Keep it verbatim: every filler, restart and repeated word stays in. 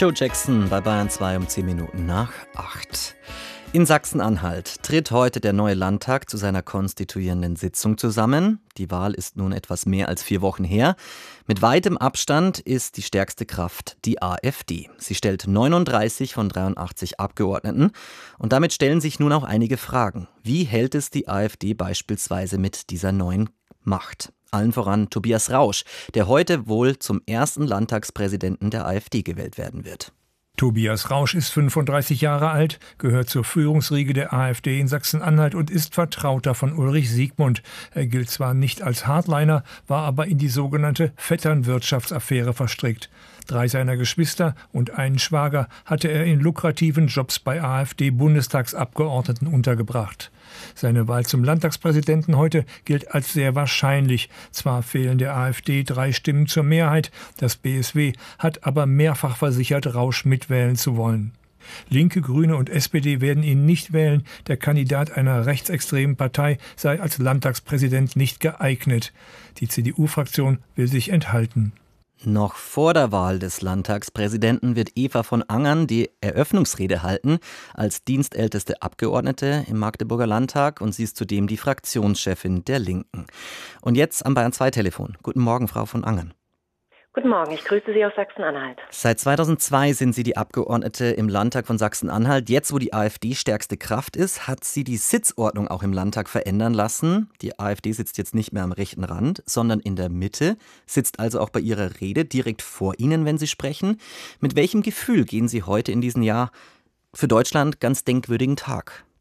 Joe Jackson bei Bayern zwei um zehn Minuten nach acht. In Sachsen-Anhalt tritt heute der neue Landtag zu seiner konstituierenden Sitzung zusammen. Die Wahl ist nun etwas mehr als vier Wochen her. Mit weitem Abstand ist die stärkste Kraft die AfD. Sie stellt neununddreißig von dreiundachtzig Abgeordneten. Und damit stellen sich nun auch einige Fragen. Wie hält es die AfD beispielsweise mit dieser neuen Macht? Allen voran Tobias Rausch, der heute wohl zum ersten Landtagspräsidenten der AfD gewählt werden wird. Tobias Rausch ist fünfunddreißig Jahre alt, gehört zur Führungsriege der AfD in Sachsen-Anhalt und ist Vertrauter von Ulrich Siegmund. Er gilt zwar nicht als Hardliner, war aber in die sogenannte Vetternwirtschaftsaffäre verstrickt. Drei seiner Geschwister und einen Schwager hatte er in lukrativen Jobs bei AfD-Bundestagsabgeordneten untergebracht. Seine Wahl zum Landtagspräsidenten heute gilt als sehr wahrscheinlich. Zwar fehlen der AfD drei Stimmen zur Mehrheit, das B S W hat aber mehrfach versichert, Rausch mitwählen zu wollen. Linke, Grüne und S P D werden ihn nicht wählen. Der Kandidat einer rechtsextremen Partei sei als Landtagspräsident nicht geeignet. Die C D U-Fraktion will sich enthalten. Noch vor der Wahl des Landtagspräsidenten wird Eva von Angern die Eröffnungsrede halten als dienstälteste Abgeordnete im Magdeburger Landtag und sie ist zudem die Fraktionschefin der Linken. Und jetzt am Bayern zwei Telefon. Guten Morgen, Frau von Angern. Guten Morgen, ich grüße Sie aus Sachsen-Anhalt. Seit zweitausendzwei sind Sie die Abgeordnete im Landtag von Sachsen-Anhalt. Jetzt, wo die AfD stärkste Kraft ist, hat sie die Sitzordnung auch im Landtag verändern lassen. Die AfD sitzt jetzt nicht mehr am rechten Rand, sondern in der Mitte, sitzt also auch bei ihrer Rede direkt vor Ihnen, wenn Sie sprechen. Mit welchem Gefühl gehen Sie heute in diesen Jahr für Deutschland ganz denkwürdigen Tag?